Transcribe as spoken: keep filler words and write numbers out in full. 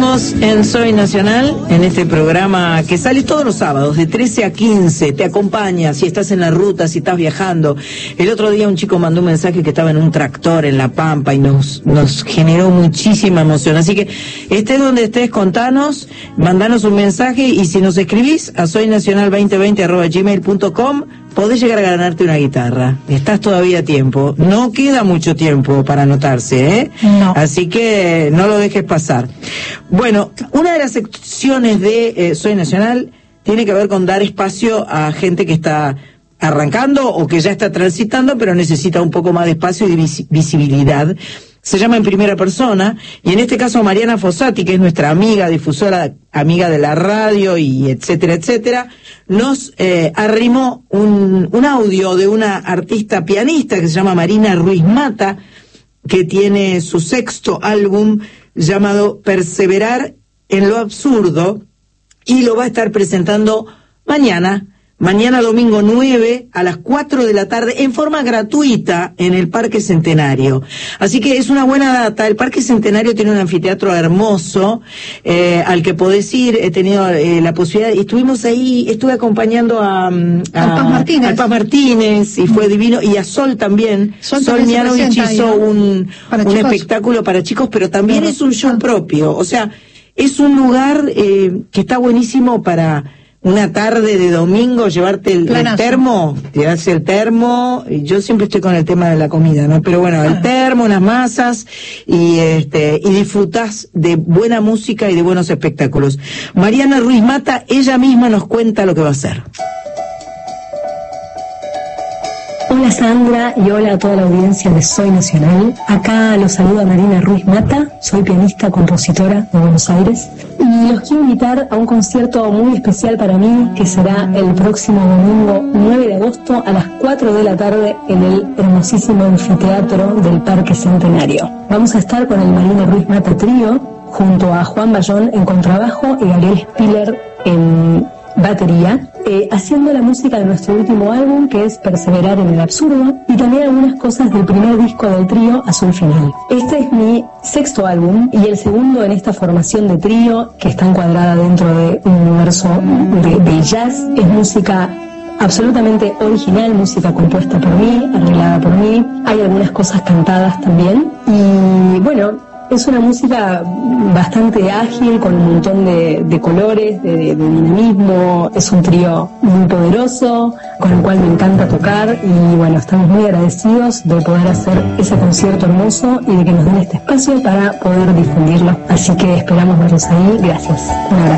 Seguimos en Soy Nacional, en este programa que sale todos los sábados de trece a quince, te acompaña si estás en la ruta, si estás viajando. El otro día un chico mandó un mensaje que estaba en un tractor en La Pampa y nos, nos generó muchísima emoción. Así que estés donde estés, contanos, mandanos un mensaje y si nos escribís a soynacional veinte veinte arroba gmail punto com, podés llegar a ganarte una guitarra. Estás todavía a tiempo. No queda mucho tiempo para anotarse, ¿eh? No. Así que no lo dejes pasar. Bueno, una de las secciones de eh, Soy Nacional tiene que ver con dar espacio a gente que está arrancando o que ya está transitando, pero necesita un poco más de espacio y de vis- visibilidad. Se llama En Primera Persona, y en este caso Mariana Fossati, que es nuestra amiga, difusora, amiga de la radio y etcétera, etcétera, nos eh, arrimó un, un audio de una artista pianista que se llama Marina Ruiz Mata, que tiene su sexto álbum llamado Perseverar en lo Absurdo, y lo va a estar presentando mañana, mañana domingo nueve a las cuatro de la tarde, en forma gratuita en el Parque Centenario. Así que es una buena data. El Parque Centenario tiene un anfiteatro hermoso, eh, al que podés ir. He tenido eh, la posibilidad, y estuvimos ahí, estuve acompañando a, a, Al Paz Martínez. al Paz Martínez, y fue divino, y a Sol también. Sol Sol también se Mianovich presenta hizo ahí, ¿no? un, Para un chicos. espectáculo para chicos, pero también Claro. es un show propio. O sea, es un lugar eh, que está buenísimo para una tarde de domingo, llevarte el, el Planazo. termo, te das el termo, y yo siempre estoy con el tema de la comida, ¿no? Pero bueno, el termo, unas masas, y este, y disfrutás de buena música y de buenos espectáculos. Mariana Ruiz Mata, ella misma nos cuenta lo que va a hacer. Hola Sandra y hola a toda la audiencia de Soy Nacional. Acá los saluda Marina Ruiz Mata, soy pianista, compositora de Buenos Aires. Y los quiero invitar a un concierto muy especial para mí, que será el próximo domingo nueve de agosto a las cuatro de la tarde en el hermosísimo anfiteatro del Parque Centenario. Vamos a estar con el Marina Ruiz Mata Trío, junto a Juan Bayón en contrabajo y Gabriel Spiller en batería, eh, haciendo la música de nuestro último álbum, que es Perseverar en el Absurdo, y también algunas cosas del primer disco del trío, Azul Final. Este es mi sexto álbum y el segundo en esta formación de trío, que está encuadrada dentro de un universo de, de jazz. Es música absolutamente original, música compuesta por mí, arreglada por mí. Hay algunas cosas cantadas también. Y bueno, es una música bastante ágil, con un montón de, de colores, de, de, de dinamismo. Es un trío muy poderoso, con el cual me encanta tocar, y bueno, estamos muy agradecidos de poder hacer ese concierto hermoso y de que nos den este espacio para poder difundirlo. Así que esperamos verlos ahí. Gracias. Un abrazo.